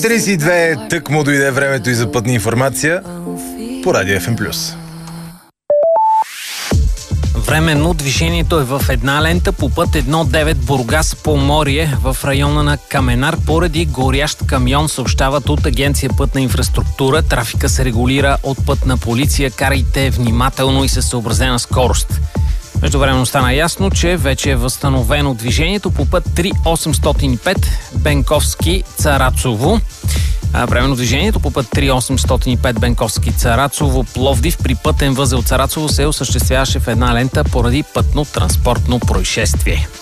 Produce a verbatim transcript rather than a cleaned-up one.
тридесет и две, тъкмо дойде времето и за пътна информация по Радио Еф Ем плюс. Временно движението е в една лента по път едно девет Бургас Поморие в района на Каменар поради горящ камион, съобщават от Агенция Пътна инфраструктура. Трафика се регулира от Пътна полиция. Карайте внимателно и със съобразена скорост. Междувременно стана ясно, че вече е възстановено движението по път три осемстотин и пет Бенковски Царацово. А временно движението по път три осемстотин и пет Бенковски Царацово Пловдив при пътен възел Царацово се осъществяваше в една лента поради пътно-транспортно происшествие.